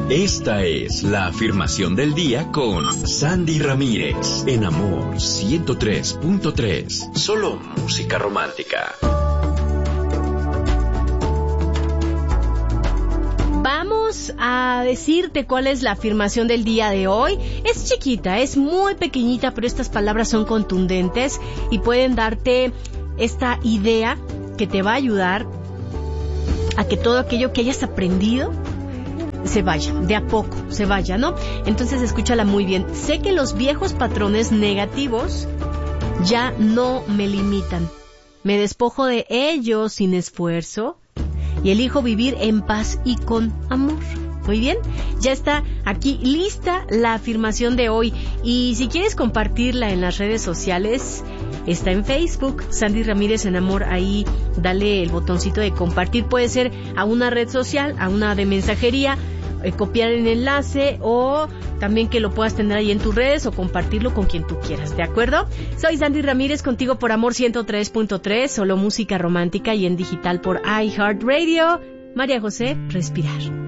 Esta es la afirmación del día con Sandy Ramírez en Amor 103.3. Solo música romántica. Vamos a decirte cuál es la afirmación del día de hoy. Es chiquita, es muy pequeñita, pero estas palabras son contundentes y pueden darte esta idea que te va a ayudar a que todo aquello que hayas aprendido se vaya, de a poco se vaya, ¿no? Entonces escúchala muy bien. Sé que los viejos patrones negativos ya no me limitan. Me despojo de ellos sin esfuerzo y elijo vivir en paz y con amor. Muy bien, ya está aquí lista la afirmación de hoy. Y si quieres compartirla en las redes sociales, está en Facebook, Sandy Ramírez en Amor. Ahí dale el botoncito de compartir. Puede ser a una red social, a una de mensajería, copiar el enlace o también que lo puedas tener ahí en tus redes o compartirlo con quien tú quieras, ¿de acuerdo? Soy Sandy Ramírez, contigo por Amor 103.3, solo música romántica y en digital por iHeartRadio. María José, respirar.